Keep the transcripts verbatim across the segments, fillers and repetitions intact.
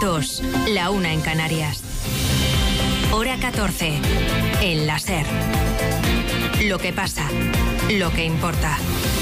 dos, la una en Canarias. Hora catorce, en la SER. Lo que pasa, lo que importa.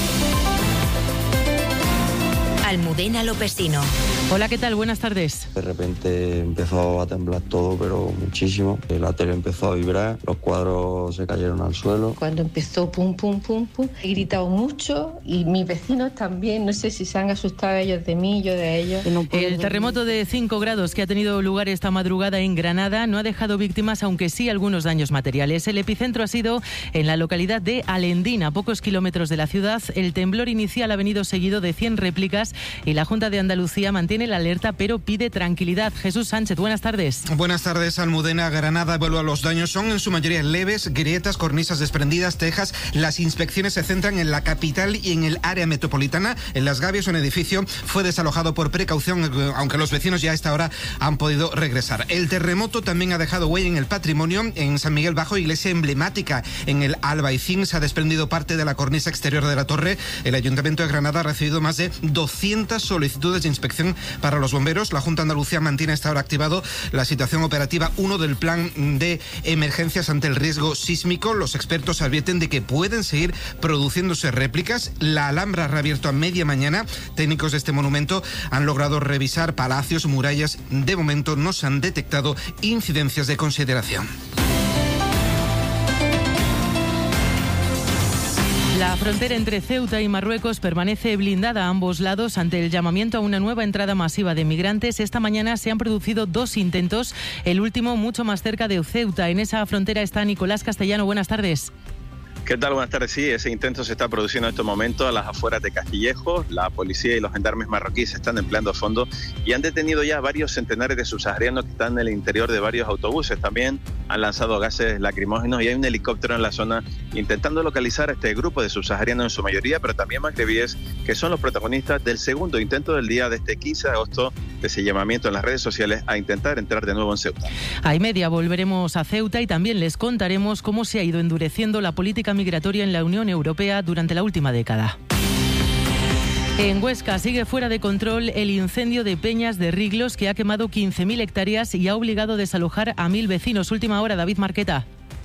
Almudena Lopesino. Hola, ¿qué tal? Buenas tardes. De repente empezó a temblar todo, pero muchísimo. La tele empezó a vibrar, los cuadros se cayeron al suelo. Cuando empezó pum, pum, pum, pum, he gritado mucho y mis vecinos también. No sé si se han asustado ellos de mí, yo de ellos. No El terremoto de cinco grados que ha tenido lugar esta madrugada en Granada no ha dejado víctimas, aunque sí algunos daños materiales. El epicentro ha sido en la localidad de Alendín, a pocos kilómetros de la ciudad. El temblor inicial ha venido seguido de cien réplicas y la Junta de Andalucía mantiene la alerta, pero pide tranquilidad. Jesús Sánchez, buenas tardes. Buenas tardes, Almudena. Granada evalúa los daños. Son en su mayoría leves, grietas, cornisas desprendidas, tejas. Las inspecciones se centran en la capital y en el área metropolitana. En Las Gavias, un edificio fue desalojado por precaución, aunque los vecinos ya a esta hora han podido regresar. El terremoto también ha dejado huella en el patrimonio. En San Miguel Bajo, iglesia emblemática en el Albaicín, se ha desprendido parte de la cornisa exterior de la torre. El Ayuntamiento de Granada ha recibido más de doscientas solicitudes de inspección para los bomberos. La Junta de Andalucía mantiene hasta ahora activado la situación operativa uno del plan de emergencias ante el riesgo sísmico. Los expertos advierten de que pueden seguir produciéndose réplicas. La Alhambra ha reabierto a media mañana. Técnicos de este monumento han logrado revisar palacios, murallas. De momento no se han detectado incidencias de consideración. La frontera entre Ceuta y Marruecos permanece blindada a ambos lados ante el llamamiento a una nueva entrada masiva de migrantes. Esta mañana se han producido dos intentos, el último mucho más cerca de Ceuta. En esa frontera está Nicolás Castellano. Buenas tardes. ¿Qué tal? Buenas tardes. Sí, ese intento se está produciendo en estos momentos a las afueras de Castillejo. La policía y los gendarmes marroquíes están empleando a fondo y han detenido ya varios centenares de subsaharianos que están en el interior de varios autobuses. También han lanzado gases lacrimógenos y hay un helicóptero en la zona intentando localizar a este grupo de subsaharianos en su mayoría, pero también magrebíes, que son los protagonistas del segundo intento del día de este quince de agosto, de ese llamamiento en las redes sociales a intentar entrar de nuevo en Ceuta. A y media volveremos a Ceuta y también les contaremos cómo se ha ido endureciendo la política migratoria en la Unión Europea durante la última década. En Huesca sigue fuera de control el incendio de Peñas de Riglos, que ha quemado quince mil hectáreas y ha obligado a desalojar a mil vecinos. Última hora, David Marqueta.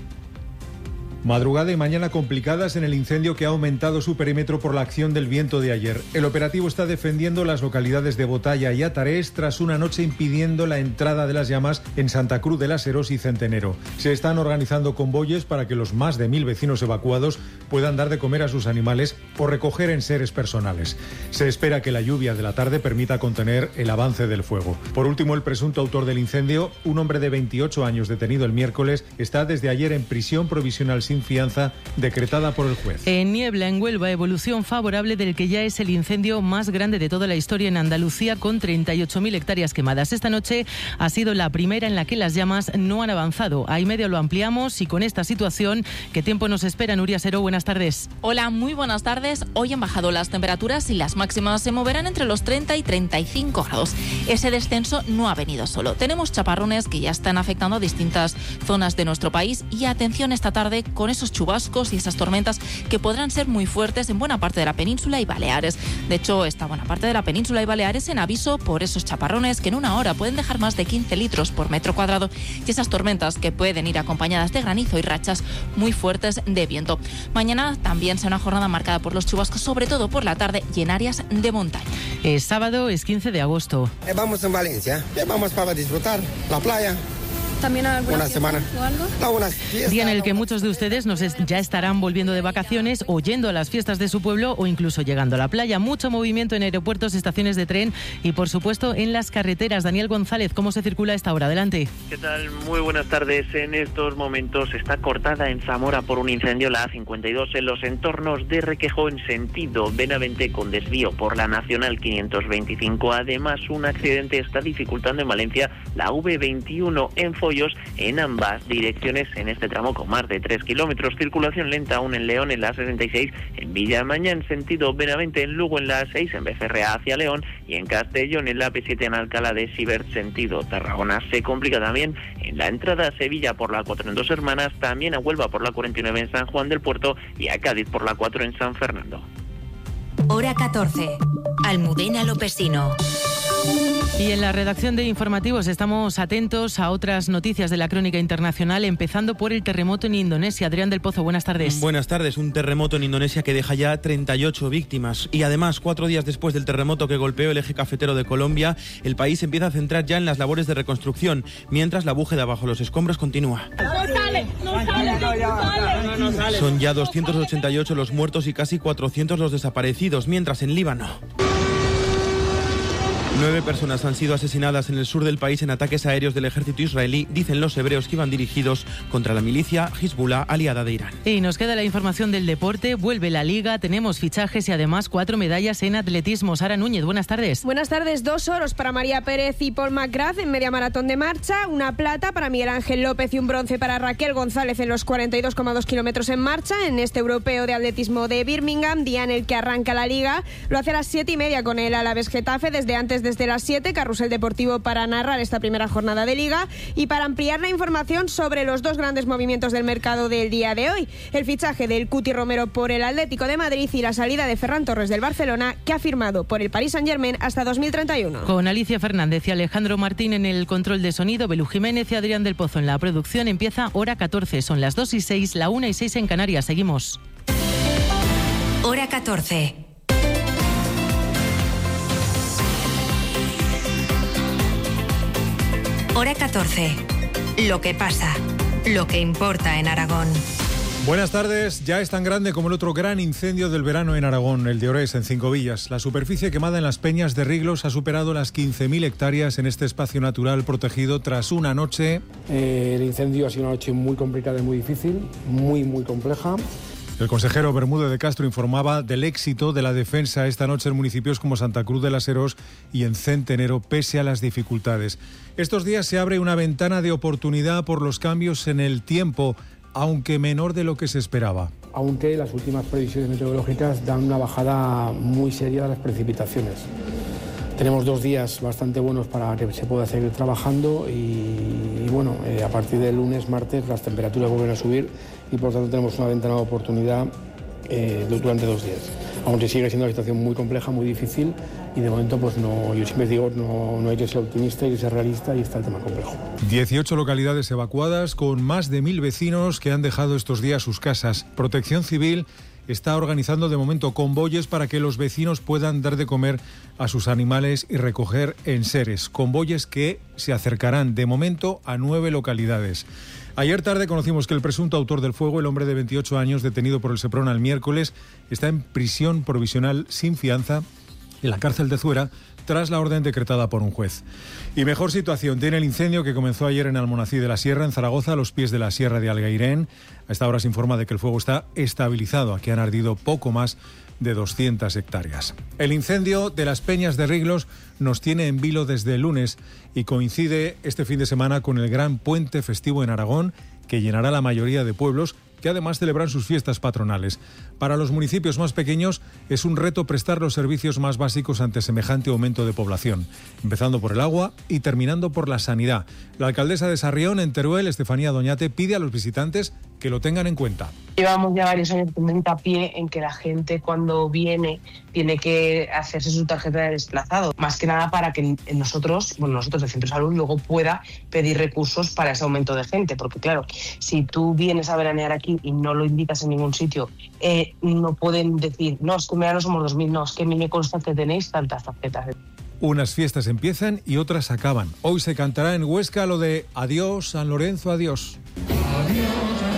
Madrugada y mañana complicadas en el incendio que ha aumentado su perímetro por la acción del viento de ayer. El operativo está defendiendo las localidades de Botalla y Atarés tras una noche impidiendo la entrada de las llamas en Santa Cruz de las Heros y Centenero. Se están organizando convoyes para que los más de mil vecinos evacuados puedan dar de comer a sus animales o recoger enseres personales. Se espera que la lluvia de la tarde permita contener el avance del fuego. Por último, el presunto autor del incendio, un hombre de veintiocho años detenido el miércoles, está desde ayer en prisión provisional sin fianza decretada por el juez. En Niebla, en Huelva, evolución favorable del que ya es el incendio más grande de toda la historia en Andalucía, con treinta y ocho mil hectáreas quemadas. Esta noche ha sido la primera en la que las llamas no han avanzado. A y medio lo ampliamos y con esta situación, ¿qué tiempo nos espera? Nuria Seró, buenas tardes. Hola, muy buenas tardes. Hoy han bajado las temperaturas y las máximas se moverán entre los treinta y treinta y cinco grados. Ese descenso no ha venido solo. Tenemos chaparrones que ya están afectando a distintas zonas de nuestro país y atención esta tarde con esos chubascos y esas tormentas que podrán ser muy fuertes en buena parte de la península y Baleares. De hecho, esta buena parte de la península y Baleares en aviso por esos chaparrones que en una hora pueden dejar más de quince litros por metro cuadrado y esas tormentas que pueden ir acompañadas de granizo y rachas muy fuertes de viento. Mañana también será una jornada marcada por los chubascos, sobre todo por la tarde y en áreas de montaña. Es sábado, es quince de agosto. Eh, vamos en Valencia, eh, vamos para disfrutar la playa. ¿También alguna una semana o algo? No, una fiesta, Día en el que no, muchos de ustedes nos es, ya estarán volviendo de vacaciones o yendo a las fiestas de su pueblo o incluso llegando a la playa. Mucho movimiento en aeropuertos, estaciones de tren y, por supuesto, en las carreteras. Daniel González, ¿cómo se circula a esta hora? Adelante. ¿Qué tal? Muy buenas tardes. En estos momentos está cortada en Zamora por un incendio la A cincuenta y dos en los entornos de Requejo en sentido Benavente con desvío por la Nacional quinientos veinticinco. Además, un accidente está dificultando en Valencia la A V veintiuno en Follos en ambas direcciones en este tramo con más de tres kilómetros. Circulación lenta aún en León en la A sesenta y seis, en Villamaña en sentido Benavente, en Lugo en la A seis, en Becerrea hacia León y en Castellón en la A P siete en Alcalá de Xivert sentido Tarragona. Se complica también en la entrada a Sevilla por la cuatro en Dos Hermanas, también a Huelva por la cuarenta y nueve en San Juan del Puerto y a Cádiz por la cuatro en San Fernando. Hora catorce. Almudena Lopesino. Y en la redacción de informativos estamos atentos a otras noticias de la crónica internacional, empezando por el terremoto en Indonesia. Adrián del Pozo, buenas tardes. Buenas tardes. Un terremoto en Indonesia que deja ya treinta y ocho víctimas. Y además, cuatro días después del terremoto que golpeó el eje cafetero de Colombia, el país empieza a centrar ya en las labores de reconstrucción, mientras la búsqueda bajo los escombros continúa. No sale, no sale, no sale. Son ya doscientos ochenta y ocho los muertos y casi cuatrocientos los desaparecidos, mientras en Líbano nueve personas han sido asesinadas en el sur del país en ataques aéreos del ejército israelí, dicen los hebreos que iban dirigidos contra la milicia Hezbollah, aliada de Irán. Y nos queda la información del deporte, vuelve la Liga, tenemos fichajes y además cuatro medallas en atletismo. Sara Núñez, buenas tardes. Buenas tardes, dos oros para María Pérez y Paul McGrath en media maratón de marcha, una plata para Miguel Ángel López y un bronce para Raquel González en los cuarenta y dos coma dos kilómetros en marcha en este europeo de atletismo de Birmingham, día en el que arranca la Liga. Lo hace a las siete y media con el Alavés Getafe, desde antes desde las siete, carrusel deportivo para narrar esta primera jornada de Liga y para ampliar la información sobre los dos grandes movimientos del mercado del día de hoy, el fichaje del Cuti Romero por el Atlético de Madrid y la salida de Ferran Torres del Barcelona, que ha firmado por el Paris Saint-Germain hasta dos mil treinta y uno. Con Alicia Fernández y Alejandro Martín en el control de sonido, Belú Jiménez y Adrián del Pozo en la producción, empieza Hora catorce, son las dos y seis, la una y seis en Canarias, seguimos. Hora catorce. Hora catorce. Lo que pasa, lo que importa en Aragón. Buenas tardes. Ya es tan grande como el otro gran incendio del verano en Aragón, el de Orés, en Cinco Villas. La superficie quemada en las peñas de Riglos ha superado las quince mil hectáreas en este espacio natural protegido tras una noche. Eh, el incendio ha sido una noche muy complicada y muy difícil, muy, muy compleja. El consejero Bermúdez de Castro informaba del éxito de la defensa esta noche en municipios como Santa Cruz de las Heros y en Centenero, pese a las dificultades. Estos días se abre una ventana de oportunidad por los cambios en el tiempo, aunque menor de lo que se esperaba. Aunque las últimas previsiones meteorológicas dan una bajada muy seria de las precipitaciones. Tenemos dos días bastante buenos para que se pueda seguir trabajando y, y bueno, eh, a partir del lunes, martes, las temperaturas vuelven a subir y por tanto tenemos una ventana de oportunidad eh, durante dos días. Aunque sigue siendo una situación muy compleja, muy difícil y de momento pues no, yo siempre digo, no, no hay que ser optimista, hay que ser realista y está el tema complejo. dieciocho localidades evacuadas con más de mil vecinos que han dejado estos días sus casas. Protección Civil está organizando de momento convoyes para que los vecinos puedan dar de comer a sus animales y recoger enseres. Convoyes que se acercarán de momento a nueve localidades. Ayer tarde conocimos que el presunto autor del fuego, el hombre de veintiocho años detenido por el Seprona el miércoles, está en prisión provisional sin fianza en la cárcel de Zuera tras la orden decretada por un juez. Y mejor situación tiene el incendio que comenzó ayer en Almonací de la Sierra, en Zaragoza, a los pies de la Sierra de Alguairén. A esta hora se informa de que el fuego está estabilizado. Aquí han ardido poco más de doscientas hectáreas. El incendio de las Peñas de Riglos nos tiene en vilo desde el lunes y coincide este fin de semana con el gran puente festivo en Aragón, que llenará la mayoría de pueblos que además celebran sus fiestas patronales. Para los municipios más pequeños es un reto prestar los servicios más básicos ante semejante aumento de población, empezando por el agua y terminando por la sanidad. La alcaldesa de Sarrión, en Teruel, Estefanía Doñate, pide a los visitantes que lo tengan en cuenta. Llevamos ya varios años poniendo hincapié en que la gente cuando viene tiene que hacerse su tarjeta de desplazado, más que nada para que nosotros, bueno, nosotros de Centro de Salud luego pueda pedir recursos para ese aumento de gente, porque claro, si tú vienes a veranear aquí y no lo indicas en ningún sitio, eh, no pueden decir, no, es que en no somos dos mil, no, es que a mí me consta que tenéis tantas tarjetas. Unas fiestas empiezan y otras acaban. Hoy se cantará en Huesca lo de Adiós, San Lorenzo, adiós. Adiós.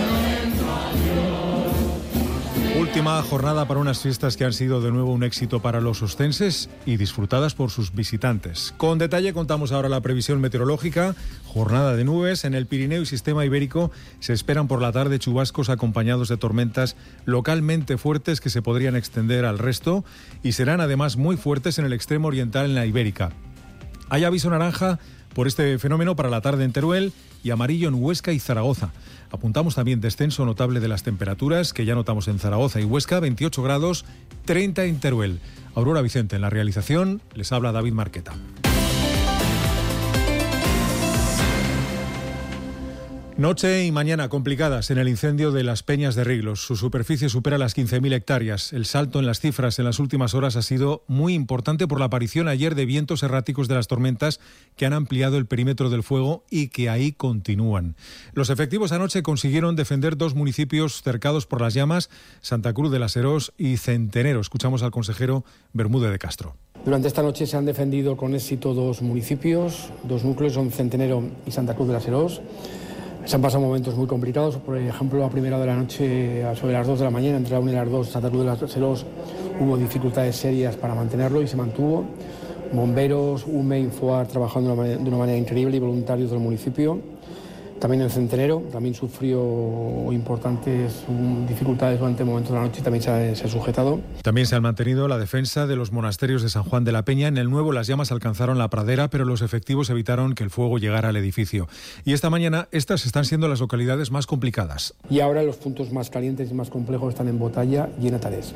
Última jornada para unas fiestas que han sido de nuevo un éxito para los ostenses y disfrutadas por sus visitantes. Con detalle contamos ahora la previsión meteorológica. Jornada de nubes en el Pirineo y Sistema Ibérico. Se esperan por la tarde chubascos acompañados de tormentas localmente fuertes que se podrían extender al resto y serán además muy fuertes en el extremo oriental en la Ibérica. Hay aviso naranja por este fenómeno para la tarde en Teruel y amarillo en Huesca y Zaragoza. Apuntamos también descenso notable de las temperaturas que ya notamos en Zaragoza y Huesca, veintiocho grados, treinta en Teruel. Aurora Vicente en la realización, les habla David Marqueta. Noche y mañana complicadas en el incendio de las Peñas de Riglos. Su superficie supera las quince mil hectáreas. El salto en las cifras en las últimas horas ha sido muy importante por la aparición ayer de vientos erráticos de las tormentas que han ampliado el perímetro del fuego y que ahí continúan. Los efectivos anoche consiguieron defender dos municipios cercados por las llamas, Santa Cruz de la Serós y Centenero. Escuchamos al consejero Bermúdez de Castro. Durante esta noche se han defendido con éxito dos municipios, dos núcleos, son Centenero y Santa Cruz de la Serós. Se han pasado momentos muy complicados, por ejemplo, a primera hora de la noche, sobre las dos de la mañana, entre la una y las dos, Santa Cruz de la Serós, hubo dificultades serias para mantenerlo y se mantuvo. Bomberos, U M E, Infoar, trabajando de una manera increíble y voluntarios del municipio. También en Centenero, también sufrió importantes dificultades durante el momento de la noche y también se ha, se ha sujetado. También se ha mantenido la defensa de los monasterios de San Juan de la Peña. En el Nuevo las llamas alcanzaron la pradera, pero los efectivos evitaron que el fuego llegara al edificio. Y esta mañana estas están siendo las localidades más complicadas. Y ahora los puntos más calientes y más complejos están en Botalla y en Atarés.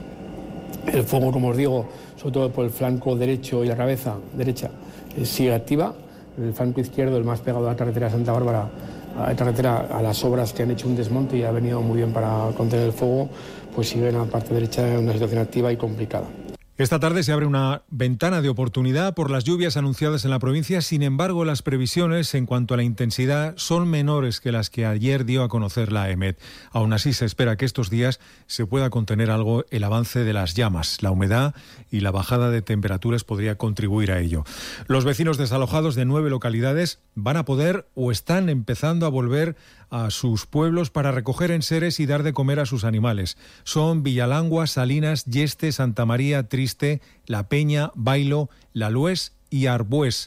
El fuego, como os digo, sobre todo por el flanco derecho y la cabeza derecha, sigue activa. El flanco izquierdo, el más pegado a la carretera de Santa Bárbara, a la carretera, a las obras que han hecho un desmonte y ha venido muy bien para contener el fuego, pues sigue en la parte derecha en una situación activa y complicada. Esta tarde se abre una ventana de oportunidad por las lluvias anunciadas en la provincia. Sin embargo, las previsiones en cuanto a la intensidad son menores que las que ayer dio a conocer la EMET. Aún así, se espera que estos días se pueda contener algo el avance de las llamas. La humedad y la bajada de temperaturas podría contribuir a ello. Los vecinos desalojados de nueve localidades van a poder o están empezando a volver a sus pueblos para recoger enseres y dar de comer a sus animales. Son Villalangua, Salinas, Yeste, Santa María, Triste, La Peña, Bailo, La Lues y Arbués.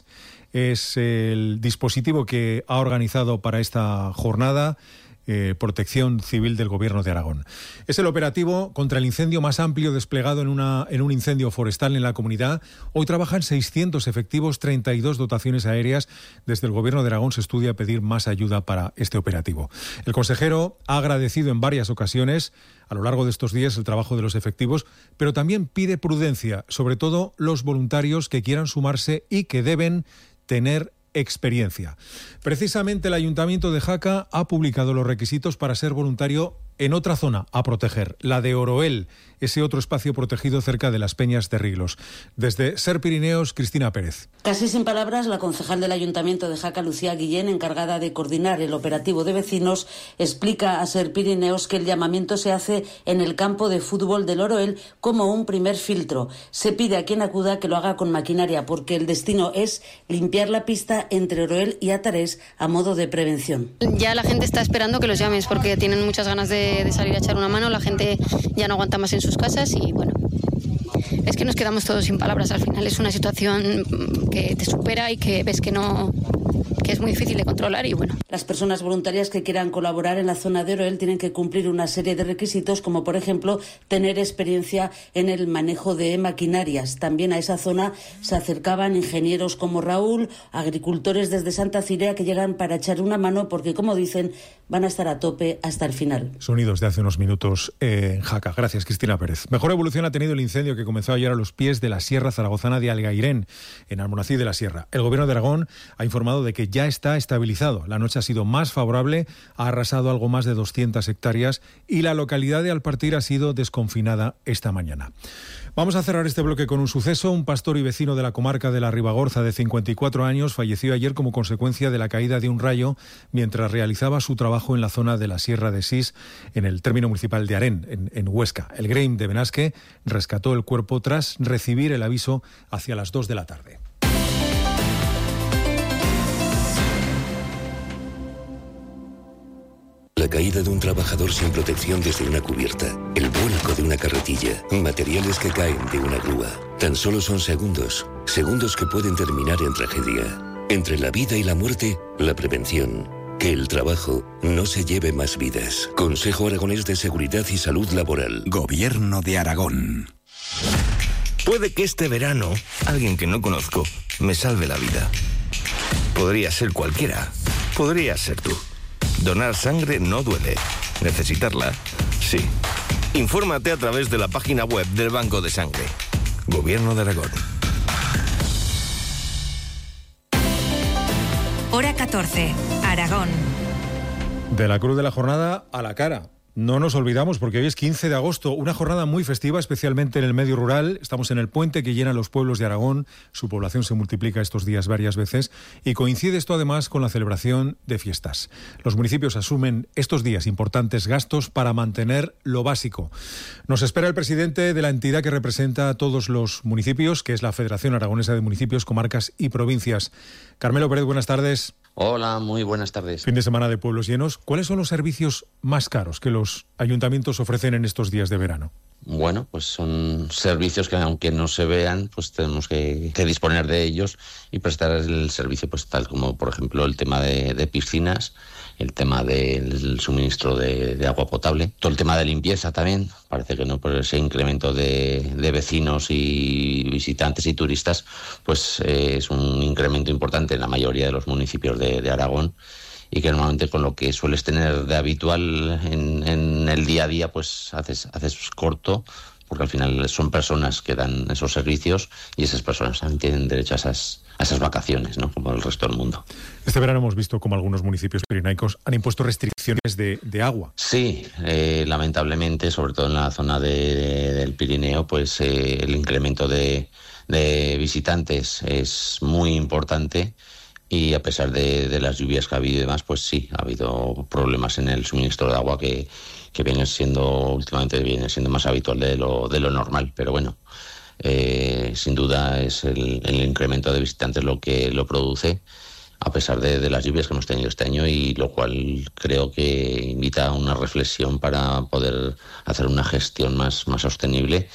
Es el dispositivo que ha organizado para esta jornada Eh, Protección Civil del Gobierno de Aragón. Es el operativo contra el incendio más amplio desplegado en, una, en un incendio forestal en la comunidad. Hoy trabajan seiscientos efectivos, treinta y dos dotaciones aéreas. Desde el Gobierno de Aragón se estudia pedir más ayuda para este operativo. El consejero ha agradecido en varias ocasiones a lo largo de estos días el trabajo de los efectivos, pero también pide prudencia, sobre todo los voluntarios que quieran sumarse y que deben tener experiencia. Precisamente el Ayuntamiento de Jaca ha publicado los requisitos para ser voluntario en otra zona a proteger, la de Oroel, ese otro espacio protegido cerca de las Peñas de Riglos. Desde Ser Pirineos, Cristina Pérez. Casi sin palabras, la concejal del Ayuntamiento de Jaca, Lucía Guillén, encargada de coordinar el operativo de vecinos, explica a Ser Pirineos que el llamamiento se hace en el campo de fútbol del Oroel como un primer filtro. Se pide a quien acuda que lo haga con maquinaria porque el destino es limpiar la pista entre Oroel y Atarés a modo de prevención. Ya la gente está esperando que los llames porque tienen muchas ganas de de salir a echar una mano, la gente ya no aguanta más en sus casas y bueno, es que nos quedamos todos sin palabras al final. Es una situación que te supera y que ves que no, que es muy difícil de controlar y bueno. Las personas voluntarias que quieran colaborar en la zona de Oroel tienen que cumplir una serie de requisitos, como por ejemplo tener experiencia en el manejo de maquinarias. También a esa zona se acercaban ingenieros como Raúl, agricultores desde Santa Cirea que llegan para echar una mano porque, como dicen, van a estar a tope hasta el final. Sonidos de hace unos minutos en Jaca. Gracias, Cristina Pérez. Mejor evolución ha tenido el incendio que comenzó ayer a los pies de la Sierra Zaragozana de Algairén, en Almonacid de la Sierra. El Gobierno de Aragón ha informado de que ya está estabilizado. La noche ha sido más favorable, ha arrasado algo más de doscientas hectáreas y la localidad de Alpartir ha sido desconfinada esta mañana. Vamos a cerrar este bloque con un suceso. Un pastor y vecino de la comarca de la Ribagorza de cincuenta y cuatro años falleció ayer como consecuencia de la caída de un rayo mientras realizaba su trabajo en la zona de la Sierra de Sís, en el término municipal de Arén, en, en Huesca. El Grem de Benasque rescató el cuerpo tras recibir el aviso hacia las dos de la tarde. La caída de un trabajador sin protección desde una cubierta, el vuelco de una carretilla, materiales que caen de una grúa. Tan solo son segundos, segundos que pueden terminar en tragedia. Entre la vida y la muerte, la prevención. Que el trabajo no se lleve más vidas. Consejo Aragonés de Seguridad y Salud Laboral. Gobierno de Aragón. Puede que este verano alguien que no conozco me salve la vida. Podría ser cualquiera. Podría ser tú. Donar sangre no duele. Necesitarla, sí. Infórmate a través de la página web del Banco de Sangre. Gobierno de Aragón. Hora catorce, Aragón. De la cruz de la jornada a la cara. No nos olvidamos porque hoy es quince de agosto, una jornada muy festiva, especialmente en el medio rural. Estamos en el puente que llena los pueblos de Aragón. Su población se multiplica estos días varias veces y coincide esto además con la celebración de fiestas. Los municipios asumen estos días importantes gastos para mantener lo básico. Nos espera el presidente de la entidad que representa a todos los municipios, que es la Federación Aragonesa de Municipios, Comarcas y Provincias. Carmelo Pérez, buenas tardes. Hola, muy buenas tardes. Fin de semana de pueblos llenos. ¿Cuáles son los servicios más caros que los ayuntamientos ofrecen en estos días de verano? Bueno, pues son servicios que aunque no se vean, pues tenemos que, que disponer de ellos y prestar el servicio, pues tal como por ejemplo el tema de, de piscinas, el tema del suministro de, de agua potable, todo el tema de limpieza también. Parece que no, por ese incremento de, de vecinos y visitantes y turistas, pues eh, es un incremento importante en la mayoría de los municipios de, de Aragón, y que normalmente con lo que sueles tener de habitual en, en el día a día, pues haces, haces corto, porque al final son personas que dan esos servicios y esas personas también tienen derecho a esas, a esas vacaciones, ¿no? Como el resto del mundo. Este verano hemos visto como algunos municipios pirenaicos han impuesto restricciones de, de agua. Sí, eh, lamentablemente, sobre todo en la zona de, de, del Pirineo, pues eh, el incremento de, de visitantes es muy importante. Y a pesar de, de las lluvias que ha habido y demás, pues sí, ha habido problemas en el suministro de agua que, que viene siendo, últimamente viene siendo más habitual de lo, de lo normal. Pero bueno, eh, sin duda es el, el incremento de visitantes lo que lo produce, a pesar de, de las lluvias que hemos tenido este año, y lo cual creo que invita a una reflexión para poder hacer una gestión más, más sostenible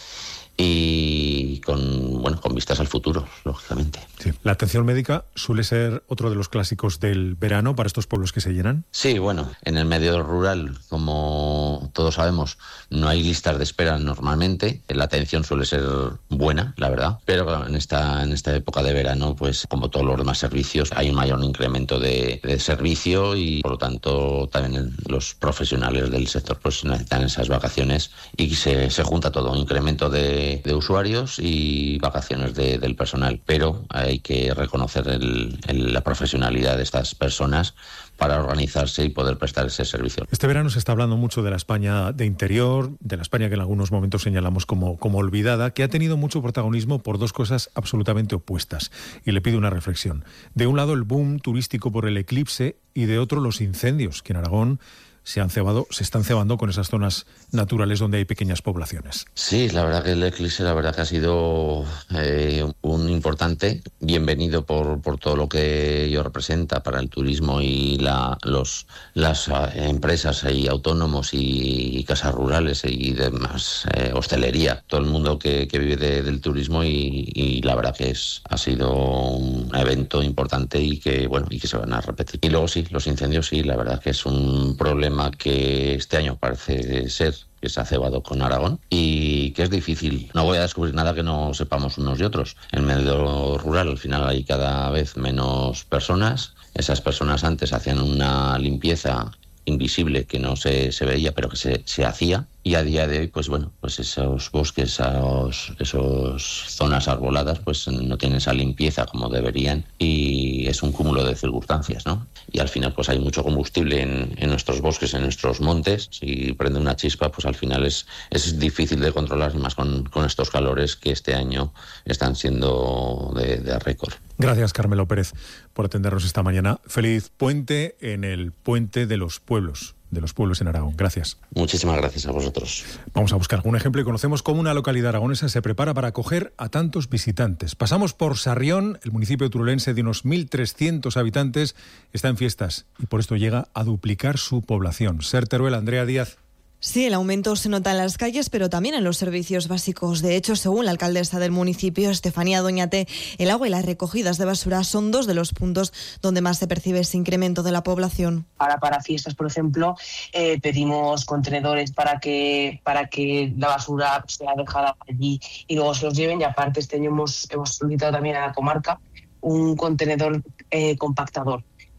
y con, bueno, con vistas al futuro, lógicamente. Sí. ¿La atención médica suele ser otro de los clásicos del verano para estos pueblos que se llenan? Sí, bueno, en el medio rural, como todos sabemos, no hay listas de espera normalmente. La atención suele ser buena, la verdad, pero claro, en esta, en esta época de verano, pues como todos los demás servicios, hay un mayor incremento de, de servicio y por lo tanto también los profesionales del sector pues necesitan esas vacaciones y se, se junta todo, un incremento de de usuarios y vacaciones de, del personal, pero hay que reconocer el, el, la profesionalidad de estas personas para organizarse y poder prestar ese servicio. Este verano se está hablando mucho de la España de interior, de la España que en algunos momentos señalamos como, como olvidada, que ha tenido mucho protagonismo por dos cosas absolutamente opuestas. Y le pido una reflexión. De un lado el boom turístico por el eclipse y de otro los incendios, que en Aragón se han cebado, se están cebando con esas zonas naturales donde hay pequeñas poblaciones. Sí, la verdad que el eclipse la verdad que ha sido eh, un importante, bienvenido por, por todo lo que ello representa para el turismo y la, los, las empresas y autónomos y, y casas rurales y demás, eh, hostelería, todo el mundo que, que vive de, del turismo y, y la verdad que es, ha sido un evento importante y que, bueno, y que se van a repetir. Y luego sí, los incendios sí, la verdad que es un problema que este año parece ser que se ha cebado con Aragón y que es difícil. No voy a descubrir nada que no sepamos unos y otros. En el medio rural al final hay cada vez menos personas. Esas personas antes hacían una limpieza invisible que no se, se veía pero que se, se hacía, y a día de hoy pues bueno, pues esos bosques, esos, esos zonas arboladas pues no tienen esa limpieza como deberían y es un cúmulo de circunstancias, ¿no? Y al final pues hay mucho combustible en, en nuestros bosques, en nuestros montes. Si prende una chispa pues al final es, es difícil de controlar, más con, con estos calores que este año están siendo de, de récord. Gracias, Carmelo Pérez, por atendernos esta mañana. Feliz puente en el Puente de los Pueblos, de los pueblos en Aragón. Gracias. Muchísimas gracias a vosotros. Vamos a buscar algún ejemplo y conocemos cómo una localidad aragonesa se prepara para acoger a tantos visitantes. Pasamos por Sarrión, el municipio turolense de unos mil trescientos habitantes, está en fiestas y por esto llega a duplicar su población. Ser Teruel, Andrea Díaz. Sí, el aumento se nota en las calles, pero también en los servicios básicos. De hecho, según la alcaldesa del municipio, Estefanía Doñate, el agua y las recogidas de basura son dos de los puntos donde más se percibe ese incremento de la población. Ahora para fiestas, por ejemplo, eh, pedimos contenedores para que para que la basura sea dejada allí y luego se los lleven. Y aparte este año hemos, hemos solicitado también a la comarca un contenedor eh, compactador,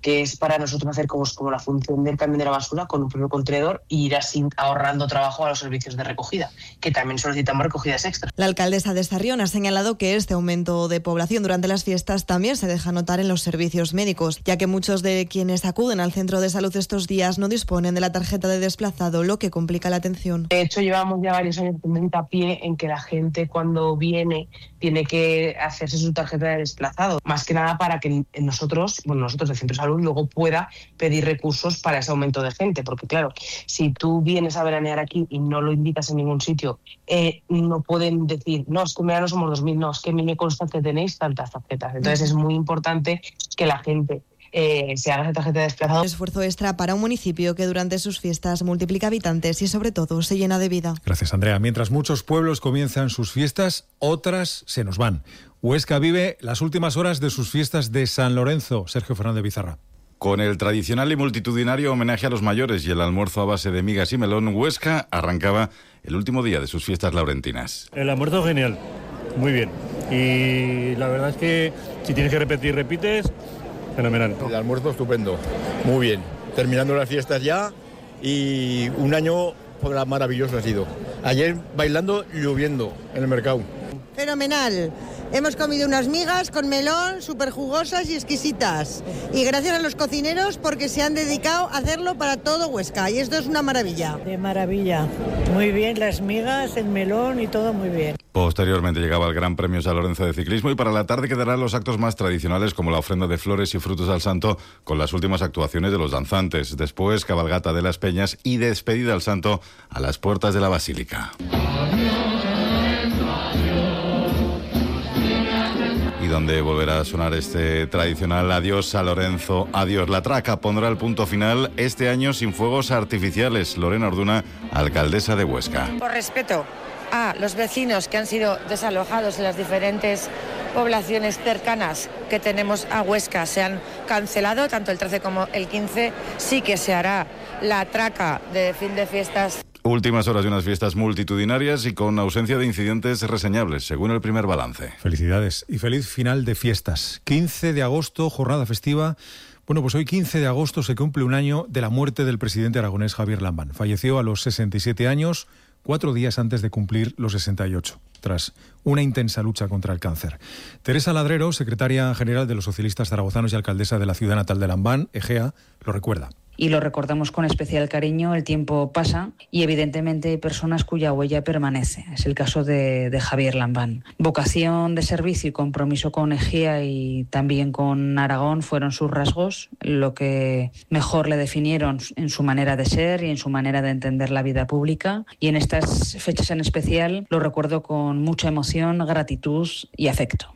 que es para nosotros hacer como, como la función del camión de la basura con un propio contenedor e ir así ahorrando trabajo a los servicios de recogida, que también solicitamos recogidas extras. La alcaldesa de Sarrión ha señalado que este aumento de población durante las fiestas también se deja notar en los servicios médicos, ya que muchos de quienes acuden al centro de salud estos días no disponen de la tarjeta de desplazado, lo que complica la atención. De hecho, llevamos ya varios años poniendo hincapié en que la gente cuando viene tiene que hacerse su tarjeta de desplazado, más que nada para que nosotros, bueno, nosotros del centro de salud luego pueda pedir recursos para ese aumento de gente, porque claro, si tú vienes a veranear aquí y no lo indicas en ningún sitio, eh, no pueden decir, no, es que en verano somos dos mil, no, es que a mí me consta que tenéis tantas tarjetas. Entonces es muy importante que la gente Eh, se haga esa tarjeta de desplazado. Esfuerzo extra para un municipio que durante sus fiestas multiplica habitantes y sobre todo se llena de vida. Gracias, Andrea. Mientras muchos pueblos comienzan sus fiestas, otras se nos van. Huesca vive las últimas horas de sus fiestas de San Lorenzo. Sergio Fernández Bizarra. Con el tradicional y multitudinario homenaje a los mayores y el almuerzo a base de migas y melón, Huesca arrancaba el último día de sus fiestas laurentinas. El almuerzo genial, muy bien. Y la verdad es que si tienes que repetir, repites. Fenomenal. El almuerzo estupendo, muy bien. Terminando las fiestas ya y un año maravilloso ha sido. Ayer bailando, lloviendo en el mercado. Fenomenal. Hemos comido unas migas con melón súper jugosas y exquisitas. Y gracias a los cocineros porque se han dedicado a hacerlo para todo Huesca. Y esto es una maravilla. De maravilla. Muy bien, las migas, el melón y todo muy bien. Posteriormente llegaba el Gran Premio San Lorenzo de Ciclismo y para la tarde quedarán los actos más tradicionales como la ofrenda de flores y frutos al santo con las últimas actuaciones de los danzantes. Después, cabalgata de las peñas y despedida al santo a las puertas de la basílica. Y donde volverá a sonar este tradicional adiós San Lorenzo, adiós. La traca pondrá el punto final este año sin fuegos artificiales. Lorena Orduna, alcaldesa de Huesca. Por respeto a los vecinos que han sido desalojados en las diferentes poblaciones cercanas que tenemos a Huesca, se han cancelado tanto el trece como el quince. Sí que se hará la traca de fin de fiestas. Últimas horas de unas fiestas multitudinarias y con ausencia de incidentes reseñables, según el primer balance. Felicidades y feliz final de fiestas. quince de agosto, jornada festiva. Bueno, pues hoy quince de agosto se cumple un año de la muerte del presidente aragonés Javier Lambán. Falleció a los sesenta y siete años, cuatro días antes de cumplir los sesenta y ocho, tras una intensa lucha contra el cáncer. Teresa Ladrero, secretaria general de los socialistas zaragozanos y alcaldesa de la ciudad natal de Lambán, Egea, lo recuerda. Y lo recordamos con especial cariño. El tiempo pasa y evidentemente hay personas cuya huella permanece. Es el caso de, de Javier Lambán. Vocación de servicio y compromiso con Egea y también con Aragón fueron sus rasgos, lo que mejor le definieron en su manera de ser y en su manera de entender la vida pública. Y en estas fechas en especial lo recuerdo con mucha emoción, gratitud y afecto.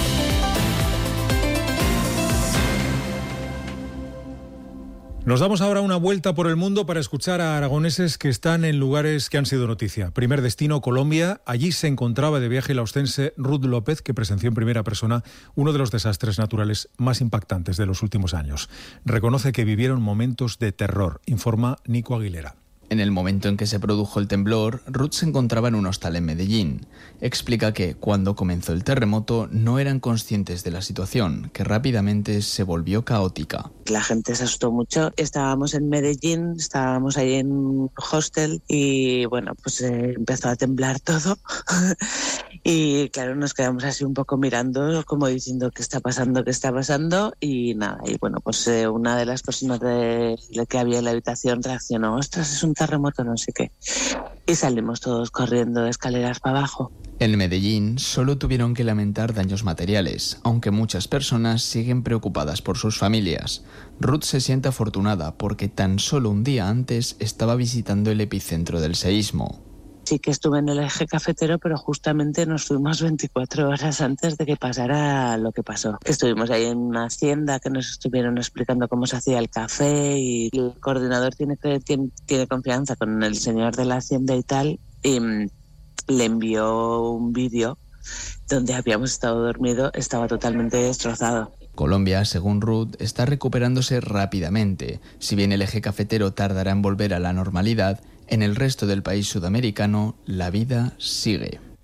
Nos damos ahora una vuelta por el mundo para escuchar a aragoneses que están en lugares que han sido noticia. Primer destino, Colombia. Allí se encontraba de viaje la ostense Ruth López, que presenció en primera persona uno de los desastres naturales más impactantes de los últimos años. Reconoce que vivieron momentos de terror, informa Nico Aguilera. En el momento en que se produjo el temblor, Ruth se encontraba en un hostal en Medellín. Explica que, cuando comenzó el terremoto, no eran conscientes de la situación, que rápidamente se volvió caótica. La gente se asustó mucho. Estábamos en Medellín, estábamos ahí en un hostel y, bueno, pues eh, empezó a temblar todo. Y, claro, nos quedamos así un poco mirando, como diciendo qué está pasando, qué está pasando. Y nada, y bueno, pues eh, una de las personas de, de que había en la habitación reaccionó, ostras, es un terremoto, no sé qué. Y salimos todos corriendo de escaleras para abajo. En Medellín solo tuvieron que lamentar daños materiales, aunque muchas personas siguen preocupadas por sus familias. Ruth se siente afortunada porque tan solo un día antes estaba visitando el epicentro del seísmo. Sí que estuve en el eje cafetero, pero justamente nos fuimos veinticuatro horas antes de que pasara lo que pasó. Estuvimos ahí en una hacienda que nos estuvieron explicando cómo se hacía el café y el coordinador tiene, tiene, tiene confianza con el señor de la hacienda y tal, y le envió un vídeo donde habíamos estado dormidos, estaba totalmente destrozado. Colombia, según Ruth, está recuperándose rápidamente. Si bien el eje cafetero tardará en volver a la normalidad, en el resto del país sudamericano la vida sigue.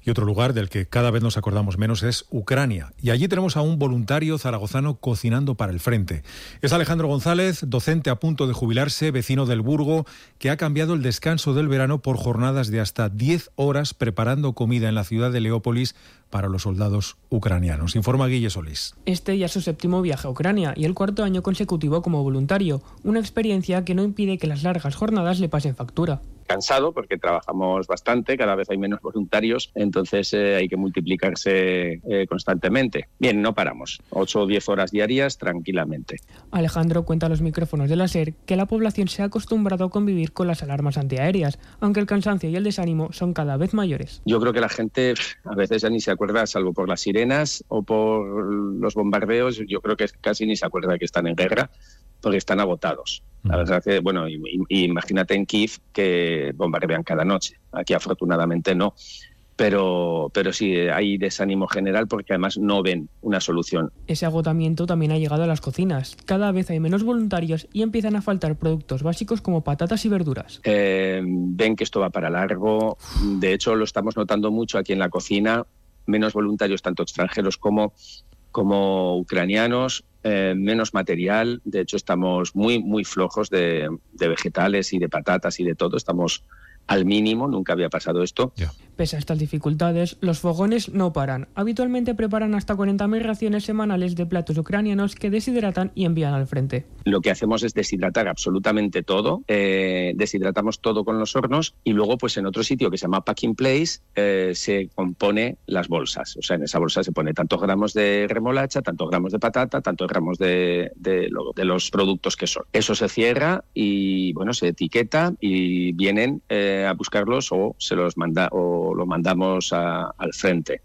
Y otro lugar del que cada vez nos acordamos menos es Ucrania. Y allí tenemos a un voluntario zaragozano cocinando para el frente. Es Alejandro González, docente a punto de jubilarse, vecino del Burgo, que ha cambiado el descanso del verano por jornadas de hasta diez horas preparando comida en la ciudad de Leópolis para los soldados ucranianos. Informa Guille Solís. Este ya es su séptimo viaje a Ucrania y el cuarto año consecutivo como voluntario, una experiencia que no impide que las largas jornadas le pasen factura. Cansado porque trabajamos bastante, cada vez hay menos voluntarios, entonces eh, hay que multiplicarse eh, constantemente. Bien, no paramos, ocho o diez horas diarias tranquilamente. Alejandro cuenta a los micrófonos de la SER que la población se ha acostumbrado a convivir con las alarmas antiaéreas, aunque el cansancio y el desánimo son cada vez mayores. Yo creo que la gente a veces ya ni se acuerda, salvo por las sirenas o por los bombardeos, yo creo que casi ni se acuerda que están en guerra, porque están agotados. La verdad que, bueno, y, y, imagínate en Kiev que bombardean cada noche. Aquí afortunadamente no. Pero, pero sí, hay desánimo general porque además no ven una solución. Ese agotamiento también ha llegado a las cocinas. Cada vez hay menos voluntarios y empiezan a faltar productos básicos como patatas y verduras. Eh, ven que esto va para largo. De hecho, lo estamos notando mucho aquí en la cocina. Menos voluntarios, tanto extranjeros como, como ucranianos. Eh, menos material, de hecho estamos muy muy flojos de, de vegetales y de patatas y de todo, estamos al mínimo, nunca había pasado esto. Yeah. Pese a estas dificultades, los fogones no paran. Habitualmente preparan hasta cuarenta mil raciones semanales de platos ucranianos que deshidratan y envían al frente. Lo que hacemos es deshidratar absolutamente todo, eh, deshidratamos todo con los hornos y luego pues en otro sitio que se llama Packing Place eh, se compone las bolsas. O sea, en esa bolsa se pone tantos gramos de remolacha, tantos gramos de patata, tantos gramos de, de, lo, de los productos que son. Eso se cierra y bueno, se etiqueta y vienen eh, a buscarlos o se los manda o lo mandamos a, al frente.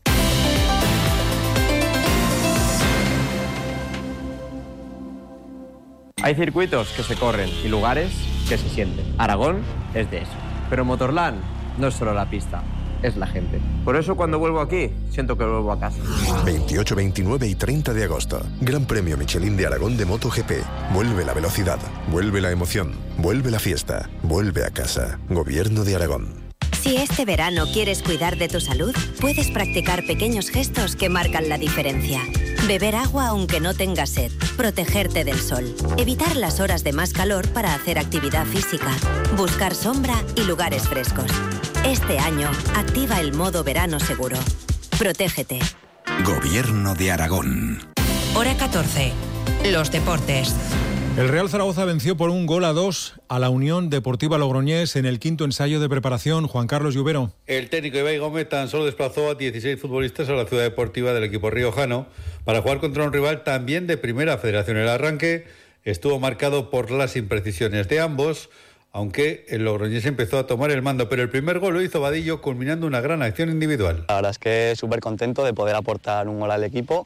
Hay circuitos que se corren y lugares que se sienten. Aragón es de eso. Pero Motorland no es solo la pista, es la gente. Por eso cuando vuelvo aquí, siento que vuelvo a casa. veintiocho, veintinueve y treinta de agosto. Gran Premio Michelin de Aragón de MotoGP. Vuelve la velocidad, vuelve la emoción, vuelve la fiesta, vuelve a casa. Gobierno de Aragón. Si este verano quieres cuidar de tu salud, puedes practicar pequeños gestos que marcan la diferencia. Beber agua aunque no tengas sed, protegerte del sol, evitar las horas de más calor para hacer actividad física, buscar sombra y lugares frescos. Este año, activa el modo verano seguro. Protégete. Gobierno de Aragón. Hora catorce. Los deportes. El Real Zaragoza venció por un gol a dos a la Unión Deportiva Logroñés en el quinto ensayo de preparación. Juan Carlos Lluvero. El técnico Ibai Gómez tan solo desplazó a dieciséis futbolistas a la ciudad deportiva del equipo riojano para jugar contra un rival también de primera federación. El arranque estuvo marcado por las imprecisiones de ambos, aunque el Logroñés empezó a tomar el mando, pero el primer gol lo hizo Vadillo culminando una gran acción individual. La verdad es que súper contento de poder aportar un gol al equipo.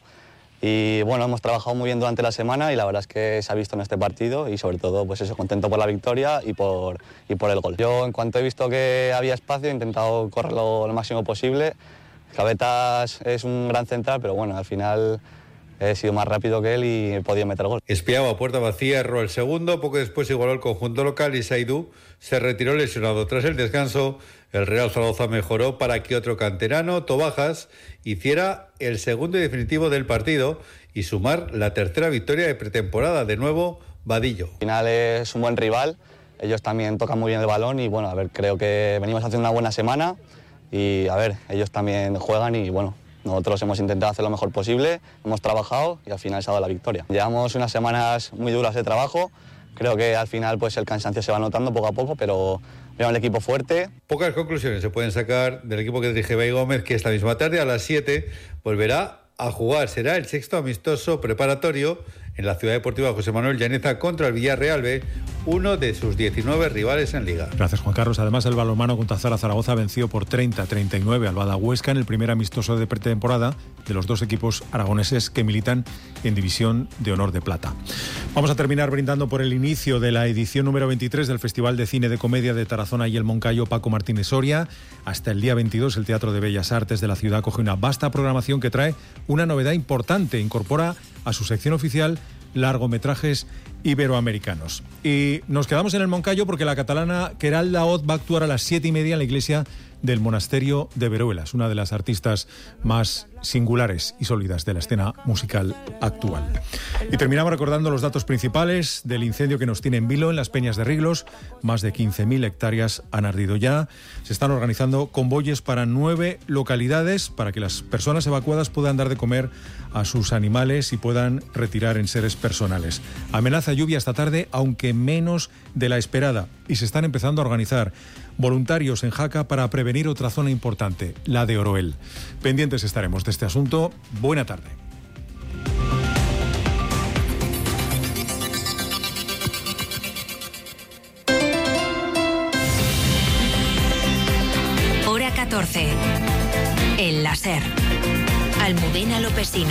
Y bueno, hemos trabajado muy bien durante la semana y la verdad es que se ha visto en este partido y sobre todo pues eso, contento por la victoria y por, y por el gol. Yo en cuanto he visto que había espacio he intentado correrlo lo máximo posible. Cabetas es un gran central, pero bueno, al final he sido más rápido que él y he podido meter gol. Espiaba a puerta vacía, erró el segundo, poco después igualó el conjunto local y Saidú se retiró lesionado. Tras el descanso, el Real Zaragoza mejoró para que otro canterano, Tobajas, hiciera el segundo y definitivo del partido y sumar la tercera victoria de pretemporada. De nuevo, Vadillo. Al final es un buen rival, ellos también tocan muy bien el balón y bueno, a ver, creo que venimos haciendo una buena semana y a ver, ellos también juegan y bueno, nosotros hemos intentado hacer lo mejor posible, hemos trabajado y al final se ha dado la victoria. Llevamos unas semanas muy duras de trabajo, creo que al final pues el cansancio se va notando poco a poco, pero veo el equipo fuerte. Pocas conclusiones se pueden sacar del equipo que dirige Ibai Gómez, que esta misma tarde a las siete volverá a jugar. Será el sexto amistoso preparatorio en la Ciudad Deportiva José Manuel Llaneza contra el Villarreal B, uno de sus diecinueve rivales en Liga. Gracias, Juan Carlos. Además, el balonmano con Tazara Zaragoza venció por treinta a treinta y nueve al Bada Huesca en el primer amistoso de pretemporada de los dos equipos aragoneses que militan en División de Honor de Plata. Vamos a terminar brindando por el inicio de la edición número veintitrés del Festival de Cine de Comedia de Tarazona y el Moncayo Paco Martínez Soria. Hasta el día veintidós, el Teatro de Bellas Artes de la ciudad coge una vasta programación que trae una novedad importante. Incorpora a su sección oficial largometrajes iberoamericanos. Y nos quedamos en el Moncayo porque la catalana Queralt Daoud va a actuar a las siete y media en la iglesia del monasterio de Veruelas, una de las artistas más singulares y sólidas de la escena musical actual. Y terminamos recordando los datos principales del incendio que nos tiene en vilo en las Peñas de Riglos. Más de quince mil hectáreas han ardido ya. Se están organizando convoyes para nueve localidades para que las personas evacuadas puedan dar de comer a sus animales y puedan retirar enseres personales. Amenaza lluvia esta tarde, aunque menos de la esperada, y se están empezando a organizar voluntarios en Jaca para prevenir otra zona importante, la de Oroel. Pendientes estaremos de este asunto. Buena tarde. Hora catorce. El láser. Almudena Lopesino.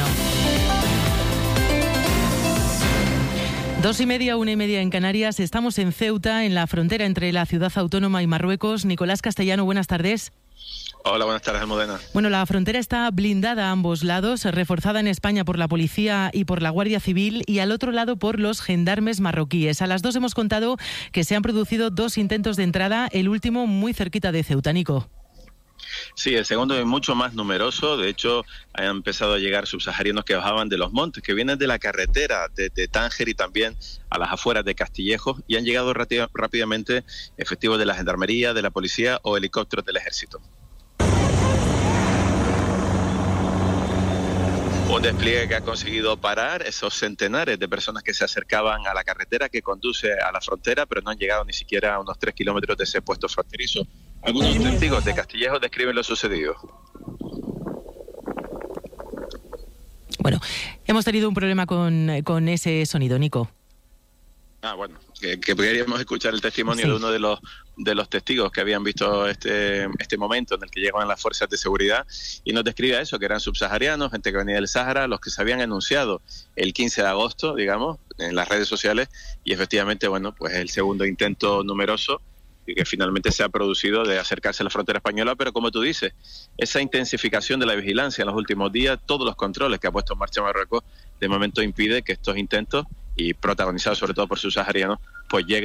Dos y media, una y media en Canarias. Estamos en Ceuta, en la frontera entre la ciudad autónoma y Marruecos. Nicolás Castellano, buenas tardes. Hola, buenas tardes, Almudena. Bueno, la frontera está blindada a ambos lados, reforzada en España por la policía y por la Guardia Civil y al otro lado por los gendarmes marroquíes. A las dos hemos contado que se han producido dos intentos de entrada, el último muy cerquita de Ceuta. Nico. Sí, el segundo es mucho más numeroso. De hecho, han empezado a llegar subsaharianos que bajaban de los montes, que vienen de la carretera de, de Tánger y también a las afueras de Castillejos, y han llegado rápida, rápidamente efectivos de la gendarmería, de la policía o helicópteros del ejército. Un despliegue que ha conseguido parar esos centenares de personas que se acercaban a la carretera que conduce a la frontera, pero no han llegado ni siquiera a unos tres kilómetros de ese puesto fronterizo. Algunos testigos de Castillejos describen lo sucedido. Bueno, hemos tenido un problema con, con ese sonido, Nico. Ah, bueno, que, que queríamos escuchar el testimonio sí. de uno de los de los testigos que habían visto este este momento en el que llegaban las fuerzas de seguridad, y nos describe eso, que eran subsaharianos, gente que venía del Sáhara, los que se habían anunciado el quince de agosto, digamos, en las redes sociales, y efectivamente, bueno, pues el segundo intento numeroso y que finalmente se ha producido de acercarse a la frontera española, pero como tú dices, esa intensificación de la vigilancia en los últimos días, todos los controles que ha puesto en marcha Marruecos, de momento impide que estos intentos, y protagonizados sobre todo por subsaharianos, pues lleguen